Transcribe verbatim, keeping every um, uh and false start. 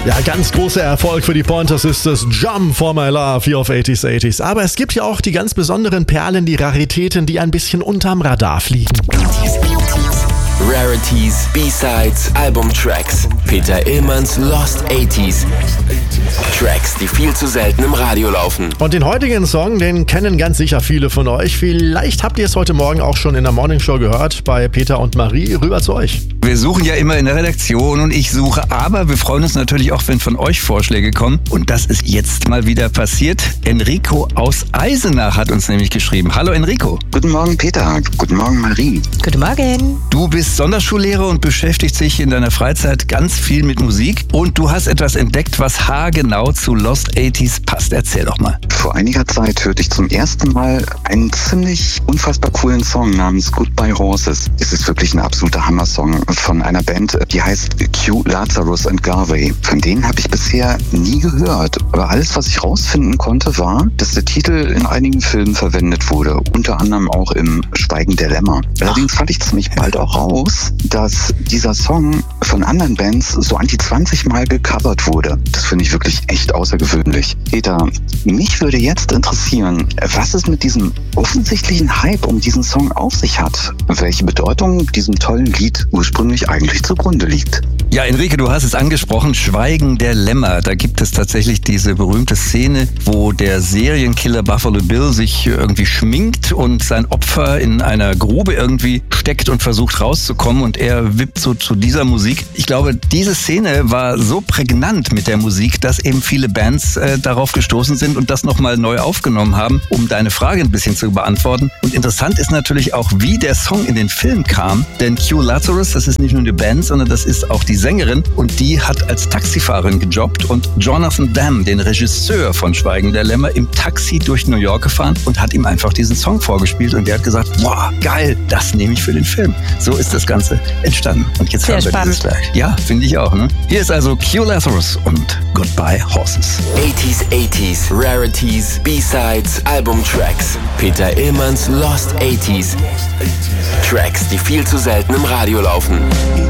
Ja, ganz großer Erfolg für die Pointer Sisters. Jump for my love hier auf achtziger achtziger. Aber es gibt ja auch die ganz besonderen Perlen, die Raritäten, die ein bisschen unterm Radar fliegen. Rarities, B-Sides, Albumtracks. Peter Illmanns Lost achtziger. Tracks, die viel zu selten im Radio laufen. Und den heutigen Song, den kennen ganz sicher viele von euch. Vielleicht habt ihr es heute Morgen auch schon in der Morningshow gehört bei Peter und Marie. Rüber zu euch. Wir suchen ja immer in der Redaktion und ich suche, aber wir freuen uns natürlich auch, wenn von euch Vorschläge kommen. Und das ist jetzt mal wieder passiert. Enrico aus Eisenach hat uns nämlich geschrieben. Hallo Enrico. Guten Morgen Peter, guten Morgen Marie. Guten Morgen. Du bist Sonderschullehrer und beschäftigst dich in deiner Freizeit ganz viel mit Musik. Und du hast etwas entdeckt, was haargenau zu Lost achtziger passt. Erzähl doch mal. Vor einiger Zeit hörte ich zum ersten Mal einen ziemlich unfassbar coolen Song namens Goodbye Horses. Es ist wirklich ein absoluter Hammer-Song von einer Band, die heißt Q Lazarus and Garvey. Von denen habe ich bisher nie gehört. Aber alles, was ich rausfinden konnte, war, dass der Titel in einigen Filmen verwendet wurde. Unter anderem auch im Schweigen der Lämmer. Allerdings fand ich ziemlich bald auch raus, dass dieser Song von anderen Bands so an die zwanzig Mal gecovert wurde. Das finde ich wirklich echt außergewöhnlich. Peter, mich würde jetzt interessieren, was es mit diesem offensichtlichen Hype um diesen Song auf sich hat. Welche Bedeutung diesem tollen Lied ursprünglich eigentlich zugrunde liegt. Ja, Enrique, du hast es angesprochen, Schweigen der Lämmer. Da gibt es tatsächlich diese berühmte Szene, wo der Serienkiller Buffalo Bill sich irgendwie schminkt und sein Opfer in einer Grube irgendwie steckt und versucht rauszukommen und er wippt so zu dieser Musik. Ich glaube, diese Szene war so prägnant mit der Musik, dass eben viele Bands äh, darauf gestoßen sind und das nochmal neu aufgenommen haben, um deine Frage ein bisschen zu beantworten. Und interessant ist natürlich auch, wie der Song in den Film kam, denn Q Lazarus, das ist nicht nur eine Band, sondern das ist auch die Sängerin und die hat als Taxifahrerin gejobbt und Jonathan Demme, den Regisseur von Schweigen der Lämmer, im Taxi durch New York gefahren und hat ihm einfach diesen Song vorgespielt und der hat gesagt, wow, geil, das nehme ich für den Film. So ist das Ganze entstanden. Und jetzt Sehr haben wir spannend. dieses Werk. Ja, finde ich auch. Ne? Hier ist also Q Lazarus und Goodbye Horses. achtziger achtziger, Rarities, B-Sides, Albumtracks. Peter Illmanns Lost achtziger. Tracks, die viel zu selten im Radio laufen.